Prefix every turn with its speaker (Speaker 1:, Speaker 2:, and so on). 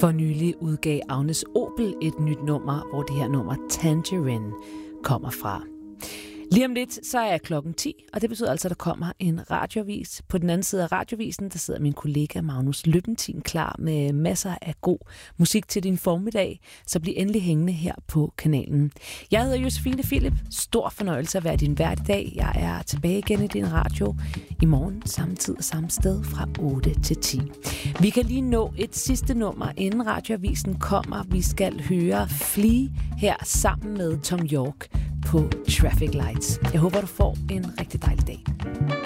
Speaker 1: For nylig udgav Agnes Obel et nyt nummer, hvor det her nummer Tangerine kommer fra. Lige om lidt, så er klokken 10, og det betyder altså, at der kommer en radioavis. På den anden side af radiovisen, der sidder min kollega Magnus Løbbentin klar med masser af god musik til din formiddag. Så bliv endelig hængende her på kanalen. Jeg hedder Josefine Philip. Stor fornøjelse at være din vært i dag. Jeg er tilbage igen i din radio i morgen, samme tid og samme sted fra 8 til 10. Vi kan lige nå et sidste nummer, inden radioavisen kommer. Vi skal høre Flea her sammen med Tom York på Traffic Lights. Jeg håber, du får en rigtig dejlig dag.